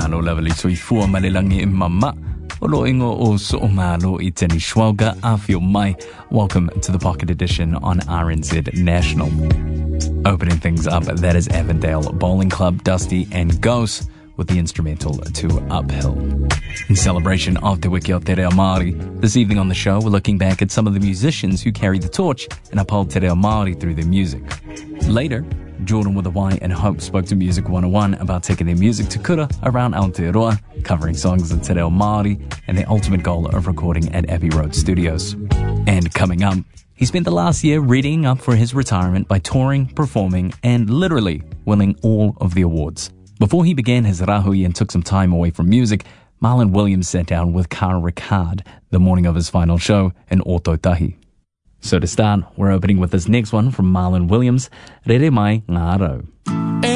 malo leveli soifua malilangi mama. Olo ingo o so'omalo I teni shwauga afio mai. Welcome to the Pocket Edition on RNZ National. Opening things up, that is Avondale Bowling Club, Dusty and Ghost with the instrumental to Uphill. In celebration of Te Wiki o Te Reo Māori, this evening on the show we're looking back at some of the musicians who carried the torch and upheld Te Reo Māori through their music. Later, Jordan with a Y and Hope spoke to Music 101 about taking their music to kura around Aotearoa, covering songs of Te Reo Māori and their ultimate goal of recording at Abbey Road Studios. And coming up, he spent the last year readying up for his retirement by touring, performing, and literally winning all of the awards. Before he began his rahui and took some time away from music, Marlon Williams sat down with Cara Ricard the morning of his final show in Ōtautahi. So to start, we're opening with this next one from Marlon Williams, Rere Mai Ngā Rau.